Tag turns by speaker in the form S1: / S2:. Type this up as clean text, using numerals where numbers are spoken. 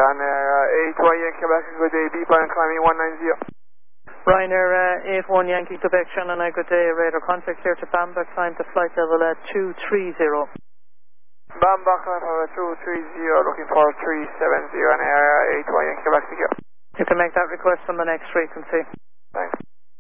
S1: on A1 Yankee Quebec, good day, B-Point climbing 190.
S2: Ryanair 81 Yankee Quebec, Shannon, good day, radar contact here to Bamba, climb to flight level 230.
S1: Bamba, climb level 230, looking for 370 on A1 Yankee Quebec, thank you.
S2: You can make that request on the next frequency.
S1: Thanks.